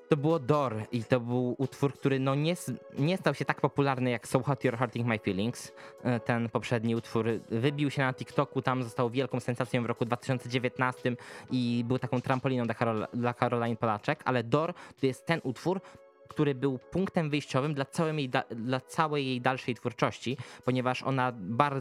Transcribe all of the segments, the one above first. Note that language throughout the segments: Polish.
To było Door i to był utwór, który no nie stał się tak popularny jak So Hot You're Hurting My Feelings. Ten poprzedni utwór wybił się na TikToku, tam został wielką sensacją w roku 2019 i był taką trampoliną dla Caroline Polaczek, ale Door to jest ten utwór, który był punktem wyjściowym dla całej jej dalszej twórczości, ponieważ ona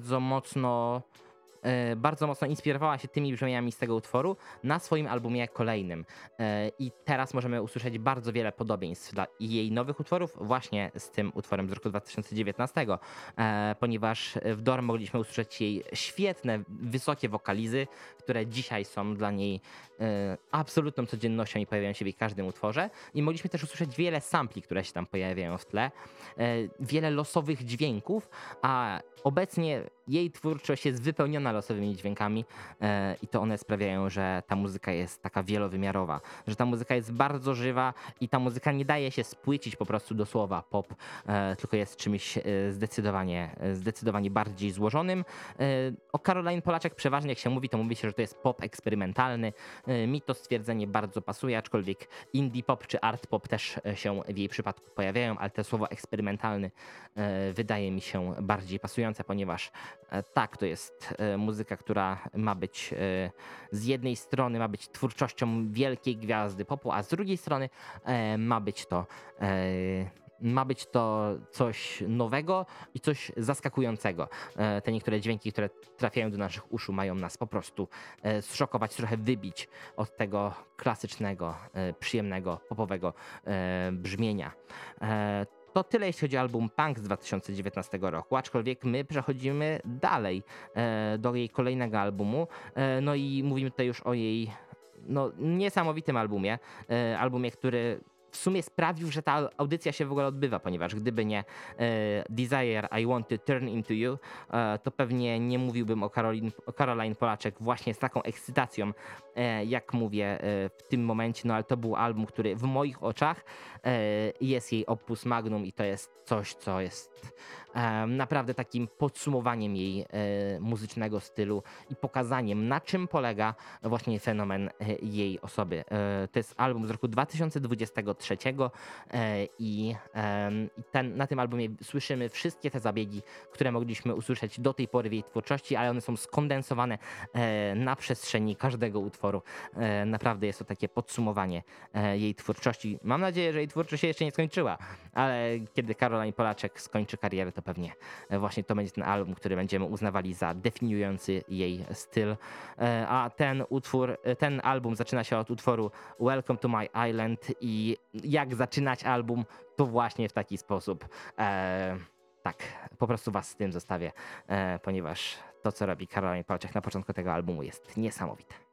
bardzo mocno inspirowała się tymi brzmieniami z tego utworu na swoim albumie kolejnym. I teraz możemy usłyszeć bardzo wiele podobieństw dla jej nowych utworów właśnie z tym utworem z roku 2019, ponieważ w Door mogliśmy usłyszeć jej świetne, wysokie wokalizy, które dzisiaj są dla niej absolutną codziennością i pojawiają się w jej każdym utworze. I mogliśmy też usłyszeć wiele sampli, które się tam pojawiają w tle, wiele losowych dźwięków, a obecnie jej twórczość jest wypełniona losowymi dźwiękami i to one sprawiają, że ta muzyka jest taka wielowymiarowa, że ta muzyka jest bardzo żywa i ta muzyka nie daje się spłycić po prostu do słowa pop, tylko jest czymś zdecydowanie bardziej złożonym. O Caroline Polaczek przeważnie jak się mówi, to mówi się, że to jest pop eksperymentalny. Mi to stwierdzenie bardzo pasuje, aczkolwiek indie pop czy art pop też się w jej przypadku pojawiają, ale to słowo eksperymentalny wydaje mi się bardziej pasujące, ponieważ tak, to jest muzyka, która ma być z jednej strony ma być twórczością wielkiej gwiazdy popu, a z drugiej strony ma być to ma być to coś nowego i coś zaskakującego. Te niektóre dźwięki, które trafiają do naszych uszu, mają nas po prostu zszokować, trochę wybić od tego klasycznego, przyjemnego, popowego brzmienia. To tyle, jeśli chodzi o album Punk z 2019 roku, aczkolwiek my przechodzimy dalej do jej kolejnego albumu. No i mówimy tutaj już o jej niesamowitym albumie, który w sumie sprawił, że ta audycja się w ogóle odbywa, ponieważ gdyby nie Desire, I Want to Turn Into You, to pewnie nie mówiłbym o Caroline Polaczek właśnie z taką ekscytacją, jak mówię w tym momencie, no ale to był album, który w moich oczach jest jej opus magnum i to jest coś, co jest naprawdę takim podsumowaniem jej muzycznego stylu i pokazaniem, na czym polega właśnie fenomen jej osoby. To jest album z roku 2023 i na tym albumie słyszymy wszystkie te zabiegi, które mogliśmy usłyszeć do tej pory w jej twórczości, ale one są skondensowane na przestrzeni każdego utworu. Naprawdę jest to takie podsumowanie jej twórczości. Mam nadzieję, że jej twórczość się jeszcze nie skończyła, ale kiedy Caroline Polaczek skończy karierę, to pewnie właśnie to będzie ten album, który będziemy uznawali za definiujący jej styl. A ten album zaczyna się od utworu Welcome to My Island i jak zaczynać album, to właśnie w taki sposób. Tak, po prostu was z tym zostawię, ponieważ to, co robi Caroline Polaczek na początku tego albumu jest niesamowite.